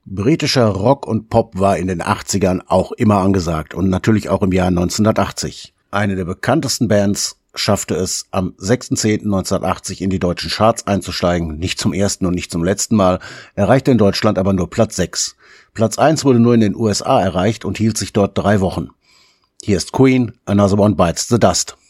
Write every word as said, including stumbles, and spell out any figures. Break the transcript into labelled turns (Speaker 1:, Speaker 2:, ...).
Speaker 1: Britischer Rock und Pop war in den achtzigern auch immer angesagt und natürlich auch im Jahr neunzehnhundertachtzig. Eine der bekanntesten Bands schaffte es am sechster zehnter neunzehnhundertachtzig in die deutschen Charts einzusteigen, nicht zum ersten und nicht zum letzten Mal, erreichte in Deutschland aber nur Platz sechs. Platz eins wurde nur in den U S A erreicht und hielt sich dort drei Wochen. Hier ist Queen, Another One Bites the Dust.